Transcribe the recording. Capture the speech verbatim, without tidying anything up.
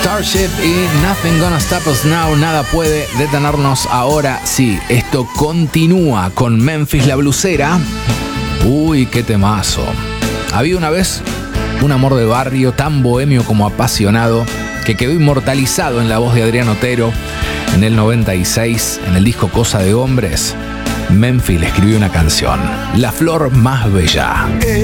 Starship y Nothing Gonna Stop Us Now. Nada puede detenernos ahora. Sí, esto continúa con Memphis la Blusera. Uy, qué temazo. Había una vez un amor de barrio tan bohemio como apasionado que quedó inmortalizado en la voz de Adrián Otero en el noventa y seis, en el disco Cosa de Hombres. Memphis le escribió una canción, La Flor Más Bella.